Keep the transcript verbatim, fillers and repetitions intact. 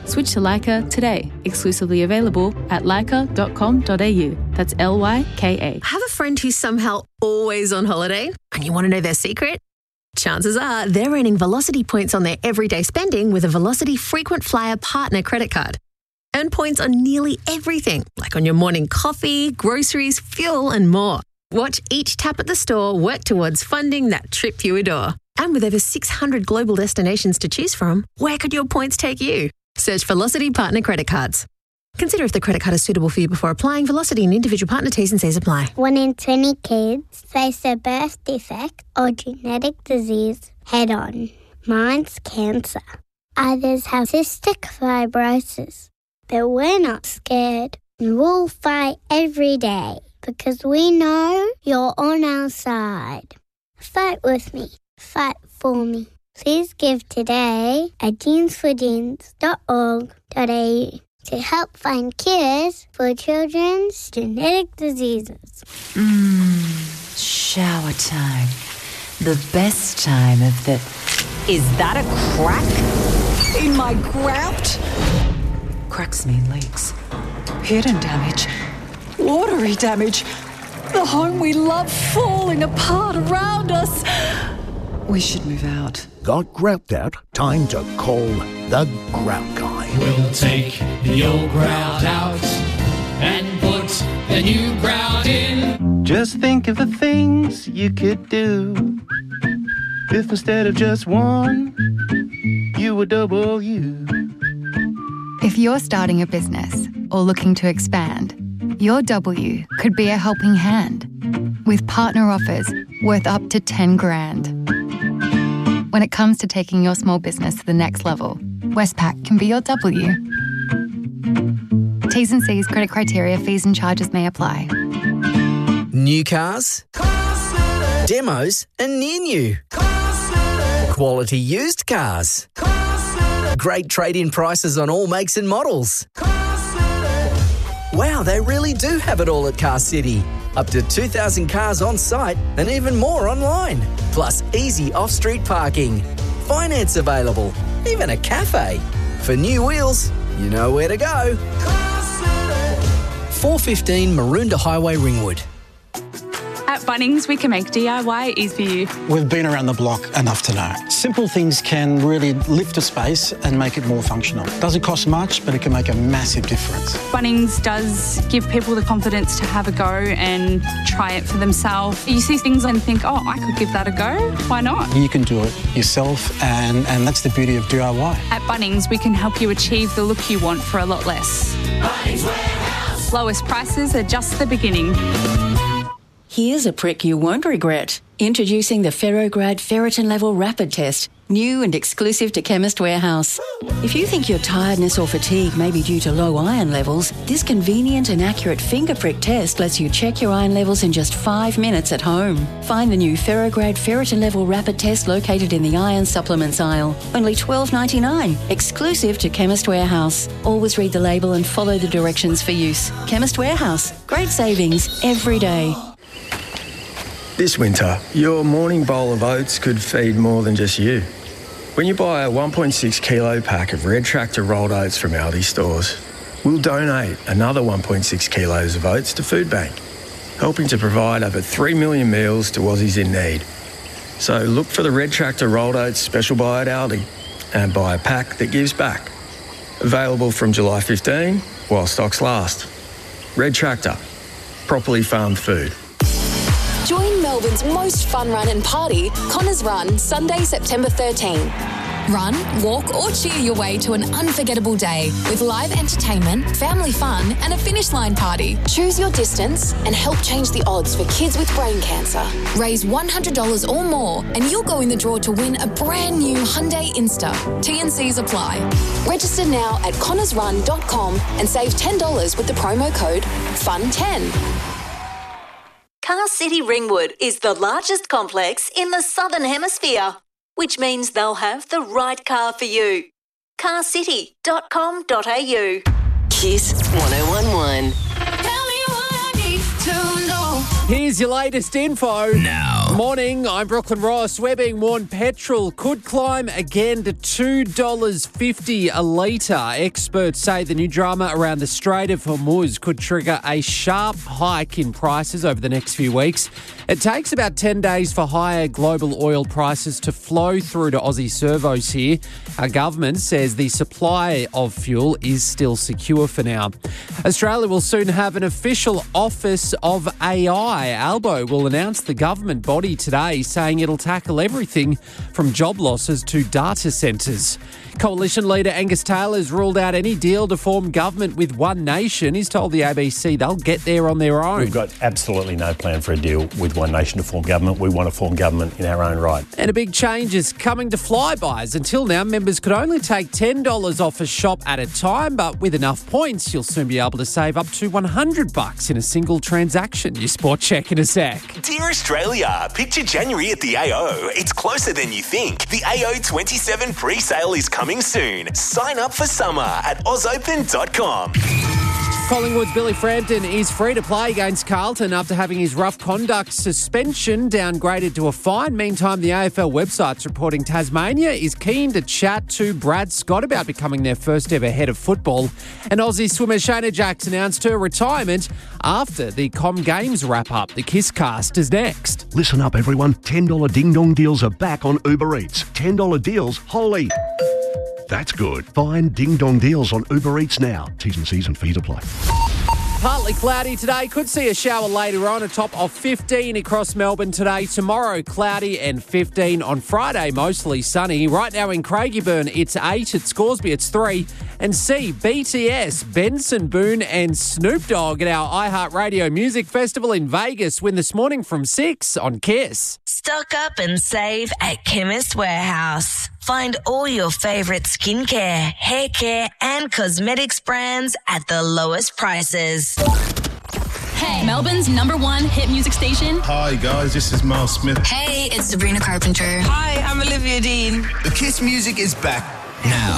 Switch to Leica today. Exclusively available at leica dot com dot a u. That's L Y K A. Have a friend who's somehow always on holiday and you want to know their secret? Chances are they're earning Velocity points on their everyday spending with a Velocity Frequent Flyer Partner credit card. Earn points on nearly everything, like on your morning coffee, groceries, fuel, and more. Watch each tap at the store work towards funding that trip you adore. And with over six hundred global destinations to choose from, where could your points take you? Search Velocity Partner Credit Cards. Consider if the credit card is suitable for you before applying. Velocity and individual partner T's and C's apply. One in twenty kids face a birth defect or genetic disease head on. Mine's cancer. Others have cystic fibrosis. But we're not scared. And we'll fight every day because we know you're on our side. Fight with me. Fight for me. Please give today at genes for genes dot org dot a u to help find cures for children's genetic diseases. Mmm, shower time. The best time of the... Is that a crack in my grout? Cracks mean leaks. Hidden damage. Watery damage. The home we love falling apart around us. We should move out. Got grout out? Time to call the Grout Guy. We'll take the old grout out and put the new grout in. Just think of the things you could do if instead of just one, you were double you. If you're starting a business or looking to expand, your W could be a helping hand with partner offers worth up to ten grand. When it comes to taking your small business to the next level, Westpac can be your W. T's and C's, credit criteria, fees and charges may apply. New cars, demos and near new. Quality used cars. Great trade-in prices on all makes and models. Wow, they really do have it all at Car City. Up to two thousand cars on site and even more online. Plus easy off-street parking. Finance available. Even a cafe. For new wheels, you know where to go. four fifteen Maroondah Highway, Ringwood. At Bunnings, we can make D I Y easy for you. We've been around the block enough to know. Simple things can really lift a space and make it more functional. Doesn't cost much, but it can make a massive difference. Bunnings does give people the confidence to have a go and try it for themselves. You see things and think, oh, I could give that a go. Why not? You can do it yourself, and, and that's the beauty of D I Y. At Bunnings, we can help you achieve the look you want for a lot less. Bunnings Warehouse. Lowest prices are just the beginning. Here's a prick you won't regret. Introducing the Ferrograd Ferritin Level Rapid Test, new and exclusive to Chemist Warehouse. If you think your tiredness or fatigue may be due to low iron levels, this convenient and accurate finger prick test lets you check your iron levels in just five minutes at home. Find the new Ferrograd Ferritin Level Rapid Test located in the iron supplements aisle. Only twelve ninety-nine, exclusive to Chemist Warehouse. Always read the label and follow the directions for use. Chemist Warehouse, great savings every day. This winter, your morning bowl of oats could feed more than just you. When you buy a one point six kilo pack of Red Tractor rolled oats from Aldi stores, we'll donate another one point six kilos of oats to Food Bank, helping to provide over three million meals to Aussies in need. So look for the Red Tractor rolled oats special buy at Aldi and buy a pack that gives back. Available from July fifteenth while stocks last. Red Tractor, properly farmed food. Join Melbourne's most fun run and party, Connors Run, Sunday, September thirteenth. Run, walk or cheer your way to an unforgettable day with live entertainment, family fun and a finish line party. Choose your distance and help change the odds for kids with brain cancer. Raise one hundred dollars or more and you'll go in the draw to win a brand new Hyundai Insta. T and C's apply. Register now at connors run dot com and save ten dollars with the promo code F U N ten. Car City Ringwood is the largest complex in the Southern Hemisphere, which means they'll have the right car for you. car city dot com dot a u. Kiss one oh one one. Tell me what I need to know. Here's your latest info. Now. Morning, I'm Brooklyn Ross. We're being warned petrol could climb again to two dollars fifty a litre. Experts say the new drama around the Strait of Hormuz could trigger a sharp hike in prices over the next few weeks. It takes about ten days for higher global oil prices to flow through to Aussie servos here. Our government says the supply of fuel is still secure for now. Australia will soon have an official Office of A I. Albo will announce the government body today, saying it'll tackle everything from job losses to data centres. Coalition leader Angus Taylor's ruled out any deal to form government with One Nation. He's told the A B C they'll get there on their own. We've got absolutely no plan for a deal with One Nation to form government. We want to form government in our own right. And a big change is coming to Flybuys. Until now, members could only take ten dollars off a shop at a time, but with enough points, you'll soon be able to save up to one hundred bucks in a single transaction. Your sport check in a sec. Dear Australia, picture January at the A O. It's closer than you think. The A O twenty-seven pre-sale is coming soon. Sign up for summer at oz open dot com. Collingwood's Billy Frampton is free to play against Carlton after having his rough conduct suspension downgraded to a fine. Meantime, the A F L website's reporting Tasmania is keen to chat to Brad Scott about becoming their first ever head of football. And Aussie swimmer Shayna Jacks announced her retirement after the Com Games wrap-up. The Kiss Cast is next. Listen up, everyone. ten dollars ding-dong deals are back on Uber Eats. ten dollars deals, holy... That's good. Find Ding Dong deals on Uber Eats now. T's and C's and fees apply. Partly cloudy today. Could see a shower later on. A top of fifteen across Melbourne today. Tomorrow, cloudy and fifteen. On Friday, mostly sunny. Right now in Craigieburn, it's eight. At Scoresby, it's three. And see B T S, Benson Boone and Snoop Dogg at our iHeartRadio Music Festival in Vegas. Win this morning from six on Kiss. Stock up and save at Chemist Warehouse. Find all your favourite skincare, hair care and cosmetics brands at the lowest prices. Hey, Melbourne's number one hit music station. Hi guys, this is Miles Smith. Hey, it's Sabrina Carpenter. Hi, I'm Olivia Dean. The Kiss music is back now.